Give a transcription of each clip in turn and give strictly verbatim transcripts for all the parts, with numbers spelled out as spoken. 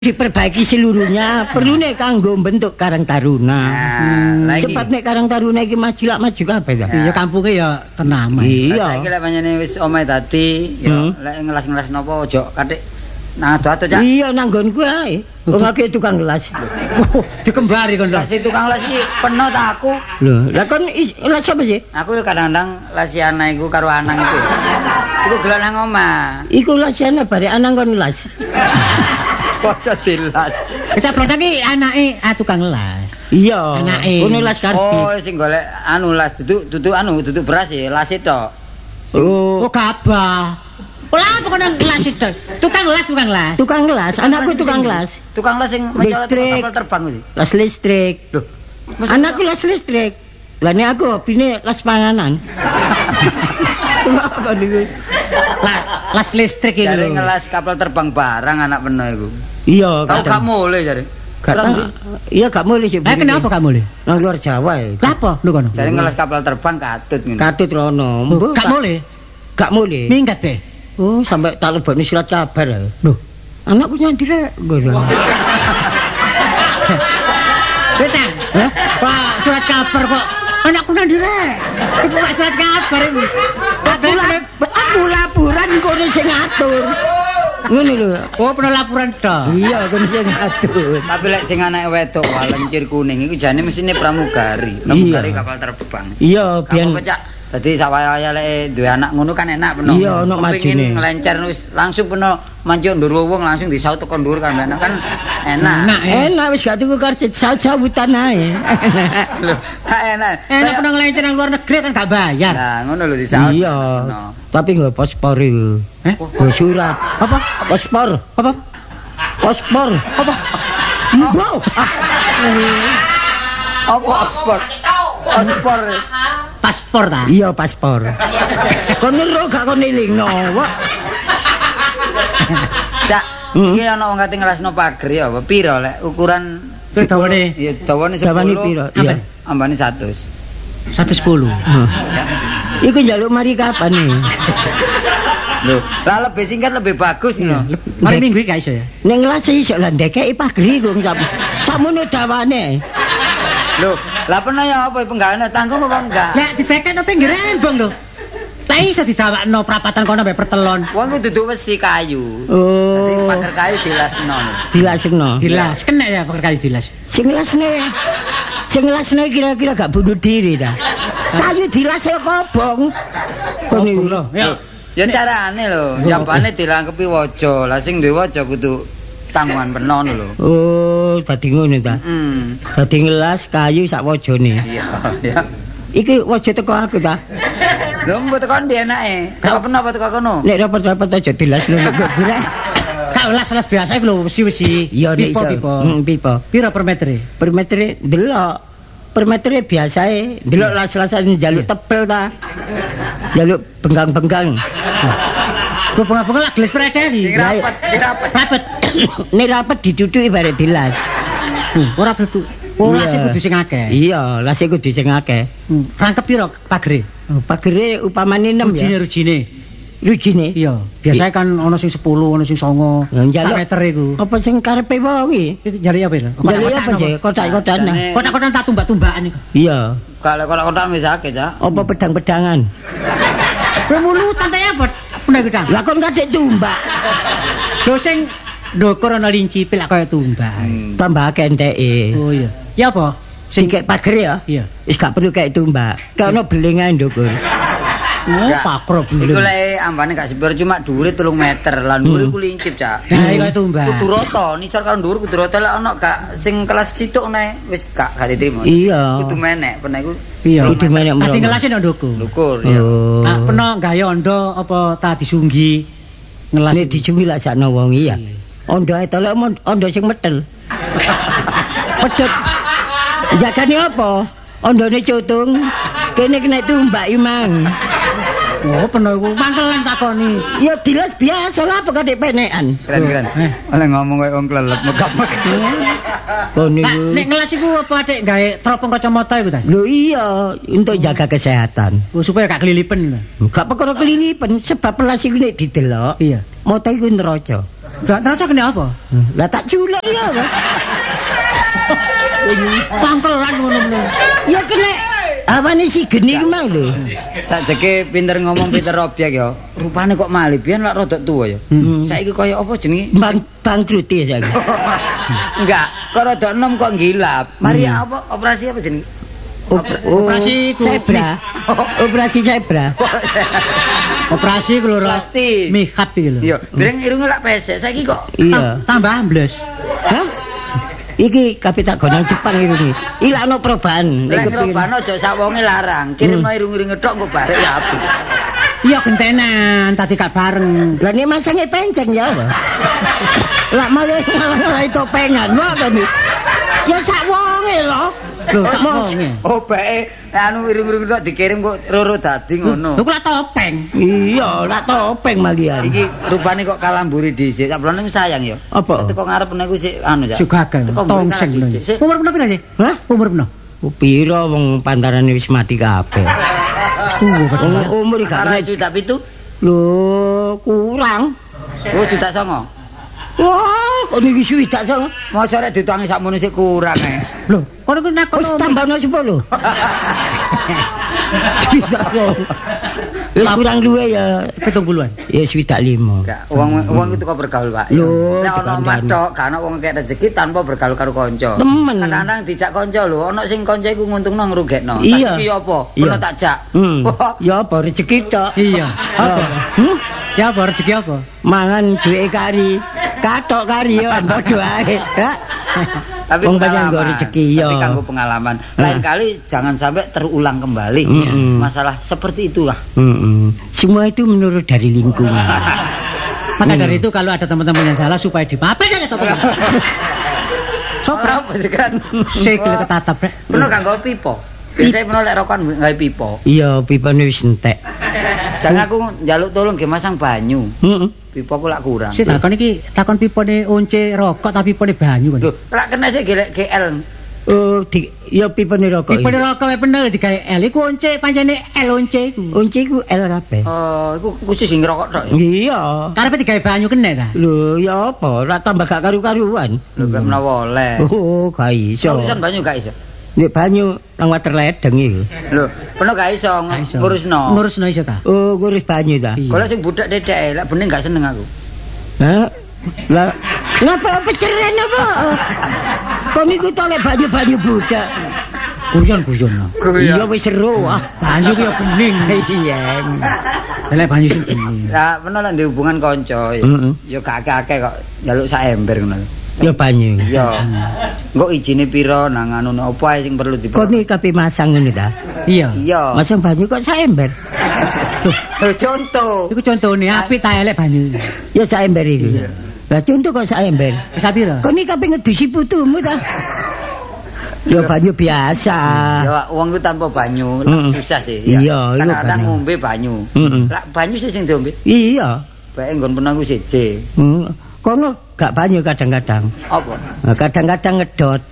diperbaiki seluruhnya, perlu nek kanggo bentuk Karang Taruna. Nah, hmm. Sebab nek Karang Taruna iki maju lak maju kabeh ta. Iya kampunge ya tenam. Iya. Saiki lek panjenengan wis omahe dadi ya lek ngelas-ngelas napa ojo kathik nang ado-ado Cak. Iya nang nggonku ae. Wong akeh tukang gelas. Dikembari kon lho. Si tukang las iki peno ta aku. Lho, lah kon las apa sih? Aku kadang-kadang lasi anak iku karo anang iku. Iku gelar nang omah. Iku lasiane bare anang kon las. Kocok dilas. Kecaplok iki anake ah tukang las. Iya. Anake. Ono las karbi. Oh, sing golek anu las duduk duduk anu duduk beras ya, las tok. Oh, Oh gabah. Lah pokoknya las itu. Tukang las, tukang las. tukang gelas, anakku tukang gelas. Tukang las sing mencolot Listrik. kapal terbang iki. Las listrik. Loh, Anakku las listrik. Lah nek aku hobine las panganan. Kok niku? Lah, las listrik iki jare lho. ngelas kapal terbang barang anak peno iku. Iya, Kau kadang. gak mulai jare. Gak tahu. Iya gak boleh sih. Lah kenapa kamu le? Nang luar Jawa ya. Lah apa lho kono? Jare ngelas kapal terbang katut ngono. Katut rono. Loh, Gak boleh. Gak boleh. Minggat be. Oh, sampai tak lebokne surat kabar. ya. Loh, Anakku nyandi rek. Ngono. Betang. Hah? Pak, surat kabar kok. Anakku nang direk. Iku kok surat kabar iki. Aku la- aku laporan kono sing ngatur. Ngono lho. Oh, pernah laporan tok. Iya, kono sing ngatur. Tapi lek sing anake wedok walencir kuning iku jane mesine pramugari. Pramugari kapal terbang. Iya, biyen Kamu pecak. Dadi sawaya lek duwe anak ngono kan enak peno. Iya, ono majine. Kepengin ngelencer wis langsung peno manjuk ndur wong langsung disaut teko ndur kan enak kan enak. Enak eh. enak wis gak tuku karcis jauh-jauhan ae. Lho, gak enak. Enak pernah ngelencer nang luar negeri kan gak bayar. Nah, ngono lho disaut. Iya. No. Tapi nggak paspor itu. Eh? Nggak surat. Apa? Paspor. Apa? Paspor. Apa? Mbok. Apa paspor? Paspor. Paspor ta? Iya paspor. Kon nero gak kon elingno. Wah. Cak, Hmm. iki ana wong kate ngelasno pager ya apa pira lek ukuran Sing dawane ya dawane Dawane sepuluh. piro? Iya. Ambane seratus. seratus sepuluh. Iku njaluk mari kapan nih? Lho, lah lebih singkat lebih bagus ngono. Mari minggu iki gak iso ya. Ning ngelas iso lah ndekeki pager iku ngap. Samono dawane. Lho, lah pernah ya apa penggaweane tanggung apa enggak? Lah dibeket nang pinggir rembong lho. Lah iso didawakno prapatan kono mbek pertelon. Wong ku duduk wesi kayu. Dadi Oh. pager kayu dilasno. Dilasno. Dilas, kena ya pakai kali dilas. Sing ngelasne. Sing ngelasne kira-kira gak bunuh diri ta. Kayu dilas e kobong. Kon Oh, lho. Ya. Ya carane lho, jambane dilangkepi waja. Lah sing duwe waja kudu tanggungan penon lho. Oh, dadi ngono ta. Hmm. Dadi ngelas kayu sak wajane. Iya, ya. Iki waja teko aku ta. Lho mbok tekan ndi enake? Kok pernah apa teko kono? Nek rapet-rapet aja dilas lho nek kira. Kak las-las biasa iku lho wesi-wesi. Iya nek iso. Pipo-pipo. Heeh, pipo. Pira per meter? Per meter delok. Per meter biasae delok las-lasan njaluk tebel ta. Njaluk benggang-benggang. Kok pengen-pengen lah gelas pereda iki. Sing rapet, sing rapet. Rapet. Nek rapet diduduki bare dilas. Ora betul. Oh, Iya. las kudu sing akeh. Iya, las kudu sing akeh. Rangkep pira pagere? Pagere upamane enam ya. Rujine-rujine. Rujine. Iya, biasanya kan ana sing sepuluh, ana sing songo. Ya, njaluk. Sak meter iku. Apa sing karepe wong iki? Iki jare apa lho? Njaluk apa sih? Kotak-kotak nang. Jane- Kotak-kotak tak tumbak-tumbakan iku. Iya. Kalau kalau kotak wis akeh, Cak. Apa pedang-pedangan? Kowe mulutan ta ya, Bot? Pernah gedang. Lah kon kadek tumbak. Lho sing ndukur ana lincipil lak kaya tumbak. Tambah akeh enteke. Oh iya. Ya apa? Sing kek pager ya. Iya. Wis gak perlu kayak tumbak. Kono belingan ndukur. Oh, Enggak. pakro Iku belum. lek ambane gak sepiro cuma dhuwure telung meter. Lah dhuwure ku lincip, Cak. Nah, iki kaya tumbak. Kudu rata, nisor karo dhuwur kudu rata lek ana gak sing kelas situk nek wis gak gak diterima. Iya. Kudu menek, pernah iku. Iya. Kudu menek Ati mrono. ngelase nang nduku. Lukur ya. Oh. Nah, pernah gawe ondo apa ta disunggi ngelas. Nek dicumi lak sakno wong iya. Ondo ae tolek ondo sing metel. Pedhet. Jagane apa? Ondone cutung. Kene kena tumbak imang. Oh, pernah iku mangkelan takoni. Ya dilas biasa lah apa kadek penekan. Keren keren. Eh. Oleh ngomong koyo wong klelet megap-megap. Kon Nah, niku. nek ngelas iku apa adek gawe teropong kacamata iku ta? Lho iya, untuk jaga kesehatan. Oh, supaya gak kelilipen lho. Gak perkara kelilipan sebab pelas iku nek didelok. Iya. Mata iku neraca. Gak terasa kena apa? Lah tak culek ya. Pangkelan ngono-ngono. Ya kena awane si geni ku mau lho. Sajeke pinter ngomong pinter objek ya. Rupane kok malih biyen lak rada tuwa ya. Saiki kaya apa jenenge? Bang bangkrut ya saiki. Enggak, kok rada enom kok gilap. Mari apa operasi apa jenenge? Operasi zebra. Operasi zebra. Operasi keluar plastik. Mikap iki lho. Iya, dereng irunge lak pesek saiki kok. Iya. Tambah ambles. Hah? Iki kabeh tak gonang Jepang iki. Ilakno perubahan. Nek perubahan aja sak wonge larang. Kirimno irung-irunge tok kok barek ya apik. Iya gentenan, tadi gak bareng. Lah nek masange penceng ya apa? Lah malah malah topengan wae to. Ya sak wonge lho. Lho sak wonge. Oh bae anu irung-irung tok dikirim kok roro dadi ngono. Lho kok topeng. Iya, lah topeng malian. Iki rupane kok kalamburi dhisik. Sak blone sayang ya. Apa? Teko ngarep niku sik anu ya. Juga gagal. Tongseng lho. Umur peno pira sih? Hah? Umur peno? Piro wong pantarane wis mati kabeh. Uh, umur gak Arek sudah pitu. Lho, kurang. Oh, sudah songo. Wah, kok niki suwi tak sing. Mosok rek ditangi sakmono sik kurang e. Lho, kono ku nek Wis tambahno sepuluh. Swidak sing. Wis kurang luwe ya pitung puluhan. Ya swidak lima. Enggak, wong wong itu kok bergaul, Pak. Lho, nek ana matok, gak ana wong kek rezeki tanpa bergaul karo kanca. Temen. Kadang-kadang dijak kanca lho, ana sing kanca iku nguntungno ngrugekno. Iya. Iki apa? Ono tak jak. Hmm. Ya apa rezeki tok. Iya. Apa? Hmm? Ya apa rezeki apa? Mangan duwe kari. Katok kari ya padha ae. Tapi wong banyak pengalaman, nggo rezeki ya. Tapi kanggo pengalaman. Lain kali jangan sampai terulang kembali Mm -mm. masalah seperti itulah. Mm -mm. Semua itu menurut dari lingkungan. Maka dari itu kalau ada teman-teman yang salah supaya dimaafin aja coba. Sopra apa sih kan? Sikil ketatap rek. Penuh kanggo pipo. Biasanya penuh lek rokokan gawe pipo. Iya, pipane wis entek. Jangan aku njaluk tolong ge masang banyu. Heeh. Pipo ku lak kurang. Sik takon iki takon pipone once rokok tapi pipone banyu kan. Lho, lak kena sik gelek G L. Oh, di ya pipane rokok. Pipone rokok wae bener digawe L iku once pancene L once iku. Unci ku L kabeh. Oh, iku khusus sing ngerokok tok ya. Iya. Karepe digawe banyu kena ta? Lho, ya apa? Ora tambah gak karu-karuan. Lho, gak menawa oleh. Oh, gak iso. Urusan banyu gak iso. Nek banyu nang water ledeng iki. Lho, penuh gak iso ngurusno. Ngurusno iso ta? Oh, ngurus banyu ta. Kalau sing budak dedek, lek bening gak seneng aku. Hah? Lah, ngapa peceren apa? Kok niku tolek banyu-banyu budak. Guyon-guyon. Iya wis seru ah. Banyu ki ya bening. Iya. Lek banyu sing bening. Ya, penuh lek ndek hubungan kanca ya. Heeh. Ya gak akeh kok njaluk sak ember ngono. Ya banyu. Ya. Engko ijine pira nang anu opo ae sing perlu Kok diperlu. nih kabeh masang ngene ta? Iya. Iya. Masang banyu kok sak ember. Lho, contoh. Iku contone apik ta elek banyu. Ya sak ember iki. Lah contoh kok sak ember. Wis pira? Kok nih kabeh ngedusi putumu ta? Ya banyu biasa. Ya wong ku tanpa banyu Mm. susah sih. Iya, iku Kadang-kadang banyu. ngombe banyu. Mm-mm. Lah banyu sih sing diombe. Iya. Bae nggon penang ku siji. Hmm. Kono gak banyu kadang-kadang. Apa? Nah, kadang-kadang ngedot.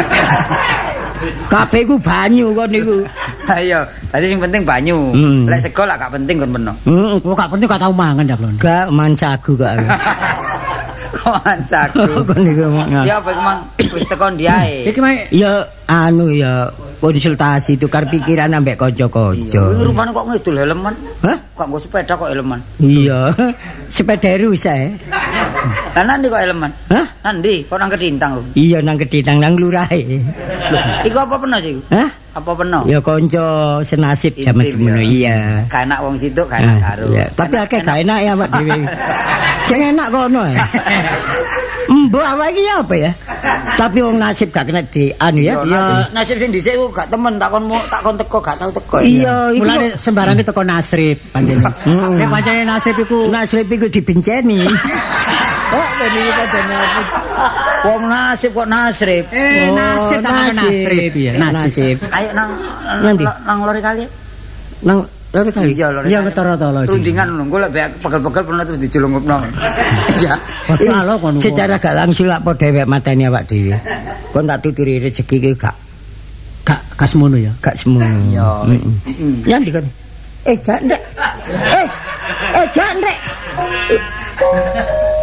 Kabeh ku banyu kok niku. Ayo, tadi sing penting banyu. Mm. Lek sego lah gak penting kon peno. Heeh. Kok gak penting gak tau mangan ya, Blon. Gak mancagu gak. Kok ancaku. Kok niku mang. Ya apa iku mang wis tekon diae. Iki mae Ya anu ya konsultasi tukar pikiran ambek kanca-kanca. Iki rupane kok ngidul helman. Hah? Kok nggo sepeda kok helman. Iya. Sepeda rusak. Lah nanti kok helman. Hah? Nanti kok nang Kedintang lho. Iya nang Kedintang nang lurahe. Iku apa peno sih? Hah? Apa peno? Ya kanca senasib jaman Intim, semono ya. iya. Gak enak wong situ, gak enak Ah, karo. iya. Tapi akeh gak enak ya Pak dhewe. Sing enak kono ya. Mbok awake iki apa ya? Tapi wong nasib gak kena di anu ya. Ya nasib sing dhisik ku gak temen takon takon teko gak tau teko. Iya, iku mulane sembarang teko nasrib pancene. Nek pancene nasrib iku nasib iku dibenceni. Oh, jadi kita benar. Wong nasib kok nasrib. eh nasib tak nasib. nasrib ya. Nasib. Ayo nang Nanti. nang lori kali. Nang loro kali. Iya lori. Iya ketara-tara. Rundingan ngono, golek beak pegel-pegel pernah terus dijulungupno. Iya. Kalau kono. Secara gak langsung lak padha wek mateni awak dhewe. Kon tak tuturi rezeki ki gak gak gak semono ya. gak semono. Iya. Heeh. Nyandi kon. Eh, jandrek. Eh, eh jandrek.